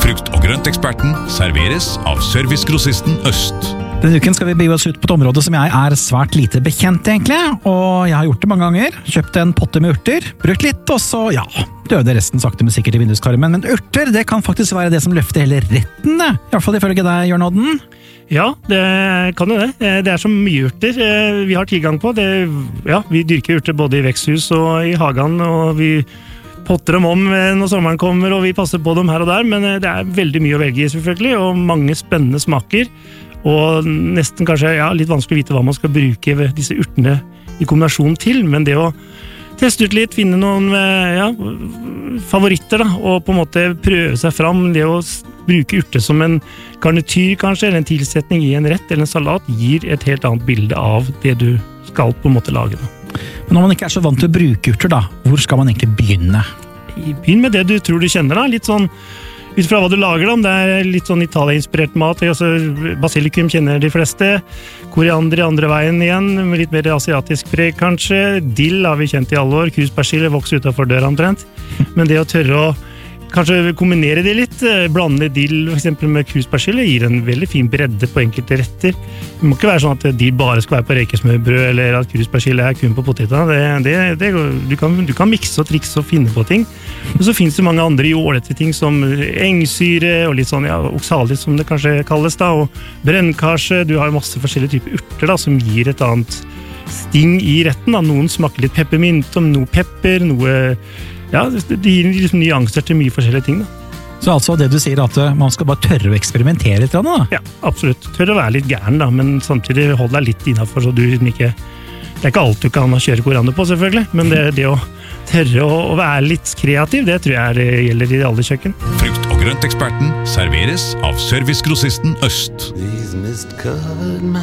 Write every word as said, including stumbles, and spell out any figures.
Frukt- og grønteksperten serveres av Servicegrossisten Øst. Denne uken skal vi begi oss ut på et område som jeg er svært lite bekjent egentlig, og jeg har gjort det mange ganger. Kjøpt en potte med urter, brukt litt, og så, ja, døde resten sakte men sikkert i vinduskarmen. Men urter, det kan faktisk være det som løfter hele retten, det. I hvert fall ifølge deg, Jørn Odden. Ja, det kan jo det. Det er så mye urter vi har tilgang på. Det, ja, vi dyrker urter både i veksthus og i hagen, og vi potter dem om når sommeren kommer, og vi passer på dem her og der, men det er veldig mye å velge i selvfølgelig, og mange spennende smaker. Og nesten kanskje ja, litt vanskelig å vite hva man skal bruke disse urtene i kombinasjon til, men det å teste ut litt, finne noen ja, favoritter da, og på en måte prøve seg fram, det å bruke urter som en garnityr kanskje, eller en tilsetning i en rett eller en salat, gir et helt annet bilde av det du skal på en måte lage. Da. Men når man ikke er så vant til å bruke urter da, hvor skal man egentlig begynne? Begynn med det du tror du kjenner da, litt sånn ut fra hva du lager da, om det er litt sånn Italia-inspirert mat, altså basilikum kjenner de fleste, koriander i andre veien igjen, med litt mer asiatisk preg kanskje, dill har vi kjent i alle år, kruspersille vokser utenfor døra omtrent, men det å tørre å kanskje kombinere det litt, blande dill for eksempel med kruspersille, gir en veldig fin bredde på enkelte retter. Det må ikke være sånn at dill bare skal være på rekesmørbrød, eller at kruspersille er kun på poteter. Det, det, det, du, kan, du kan mikse og trikse og finne på ting. Men så finnes det mange andre jålete ting som engsyre og litt sånn, ja, oxalis som det kanskje kalles da, og brennkarse. Du har masse forskjellige typer urter da, som gir et annet sting i retten. Da. Noen smaker litt peppermint, om noe pepper, noe ja, det gir liksom nyanser til mye forskjellige ting da. Så altså det du sier at man skal bare tørre å eksperimentere litt da? Ja, absolutt. Tørre å være litt gæren da, men samtidig holde deg litt innenfor, så du liksom ikke det er ikke alt du kan kjøre koriander på selvfølgelig, men det, det å tørre å, å være litt kreativ, det tror jeg er, gjelder i alle kjøkken. Frukt- og grønteksperten serveres av Servicegrossisten Øst.